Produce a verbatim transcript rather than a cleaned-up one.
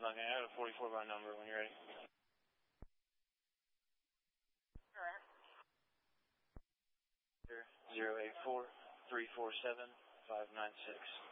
knocking out a forty-four by number when you're ready. Sure. zero eight four, three four seven, five nine six.